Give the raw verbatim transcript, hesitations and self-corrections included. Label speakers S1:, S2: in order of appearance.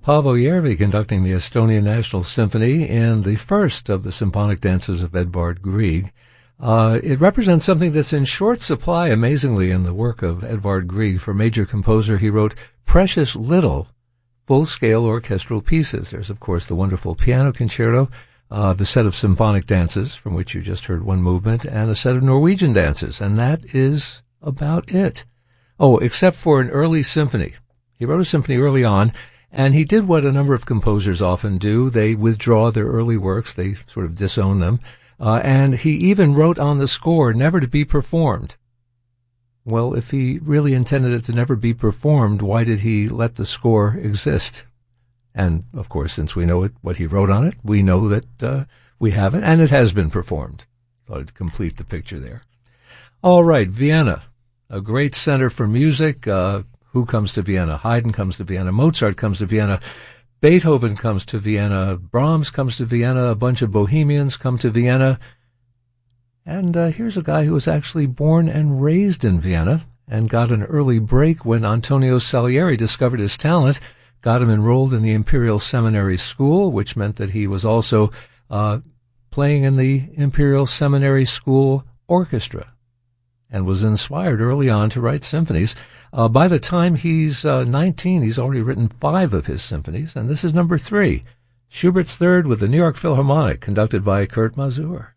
S1: Paavo Järvi conducting the Estonian National Symphony in the first of the symphonic dances of Edvard Grieg. Uh, it represents something that's in short supply, amazingly, in the work of Edvard Grieg. For major composer, he wrote precious little full-scale orchestral pieces. There's, of course, the wonderful piano concerto, uh, the set of symphonic dances, from which you just heard one movement, and a set of Norwegian dances, and that is about it. Oh, except for an early symphony. He wrote a symphony early on, and he did what a number of composers often do. They withdraw their early works. They sort of disown them. Uh, and he even wrote on the score, never to be performed. Well, if he really intended it to never be performed, why did he let the score exist? And, of course, since we know it, what he wrote on it, we know that uh, we have it, and it has been performed. Thought I'd complete the picture there. All right, Vienna, a great center for music. Uh, who comes to Vienna? Haydn comes to Vienna. Mozart comes to Vienna. Beethoven comes to Vienna. Brahms comes to Vienna. A bunch of bohemians come to Vienna. And uh, here's a guy who was actually born and raised in Vienna and got an early break when Antonio Salieri discovered his talent, got him enrolled in the Imperial Seminary School, which meant that he was also uh, playing in the Imperial Seminary School Orchestra and was inspired early on to write symphonies. Uh, by the time he's uh, nineteen, he's already written five of his symphonies, and this is number three, Schubert's Third with the New York Philharmonic, conducted by Kurt Masur.